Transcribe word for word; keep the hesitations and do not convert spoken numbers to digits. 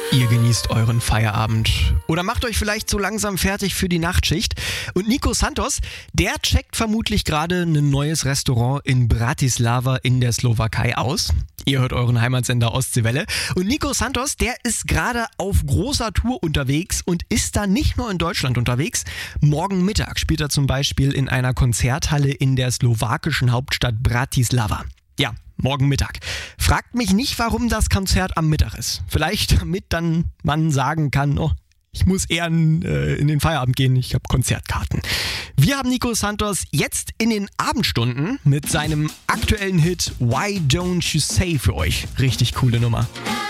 Ihr genießt euren Feierabend oder macht euch vielleicht so langsam fertig für die Nachtschicht. Und Nico Santos, der checkt vermutlich gerade ein neues Restaurant in Bratislava in der Slowakei aus. Ihr hört euren Heimatsender Ostseewelle. Und Nico Santos, der ist gerade auf großer Tour unterwegs und ist da nicht nur in Deutschland unterwegs. Morgen Mittag spielt er zum Beispiel in einer Konzerthalle in der slowakischen Hauptstadt Bratislava. Ja, morgen Mittag. Fragt mich nicht, warum das Konzert am Mittag ist. Vielleicht damit dann man sagen kann, oh, ich muss eher in, äh, in den Feierabend gehen, ich habe Konzertkarten. Wir haben Nico Santos jetzt in den Abendstunden mit seinem aktuellen Hit Why Don't You Say für euch. Richtig coole Nummer.